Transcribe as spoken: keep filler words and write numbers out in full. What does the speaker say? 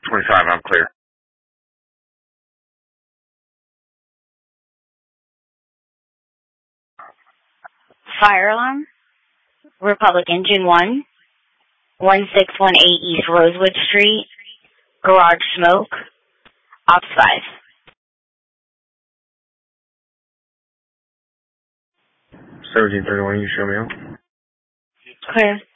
twenty-five, I'm clear. Fire alarm. Republic Engine one. one six one eight East Rosewood Street. Garage smoke. Ops five. seventeen thirty-one, you show me out. Clear.